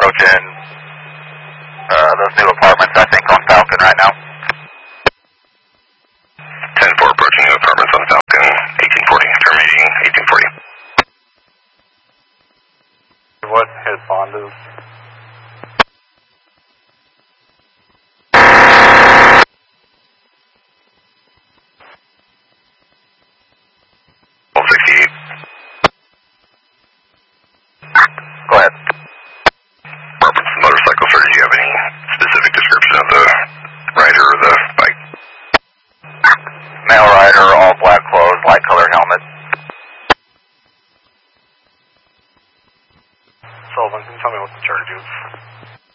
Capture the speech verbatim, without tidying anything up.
approaching uh, those new apartments, I think, on Falcon right now. ten four approaching new apartments on Falcon, eighteen forty, terminating eighteen forty. What his bond is? one sixty-eight. Go ahead. Reference the motorcycle, sir. Do you have any specific description of the rider or the bike? Male rider, all black clothes, light colored helmet. Sullivan, can you tell me what the charge is?